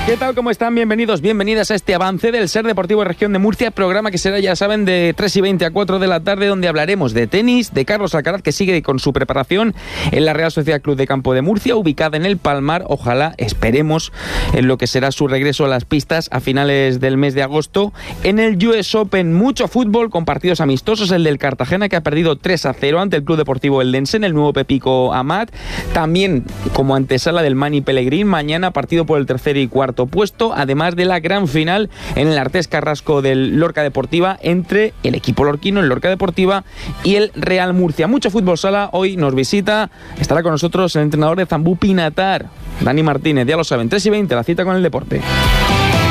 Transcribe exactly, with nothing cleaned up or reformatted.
¿Qué tal? ¿Cómo están? Bienvenidos, bienvenidas a este avance del Ser Deportivo Región de Murcia, programa que será, ya saben, de tres y veinte a cuatro de la tarde, donde hablaremos de tenis, de Carlos Alcaraz, que sigue con su preparación en la Real Sociedad Club de Campo de Murcia, ubicada en el Palmar. Ojalá, esperemos, en lo que será su regreso a las pistas a finales del mes de agosto. En el U S Open, mucho fútbol con partidos amistosos, el del Cartagena, que ha perdido tres a cero ante el Club Deportivo Eldense en el nuevo Pepico Amat. También, como antesala del Mani Pellegrín, mañana partido por el tercer y cuarto puesto, además de la gran final en el Artés Carrasco del Lorca Deportiva entre el equipo lorquino, el Lorca Deportiva, y el Real Murcia. Mucho fútbol sala. Hoy nos visita, estará con nosotros el entrenador de Zambú Pinatar, Dani Martínez. Ya lo saben, tres y veinte, la cita con el deporte.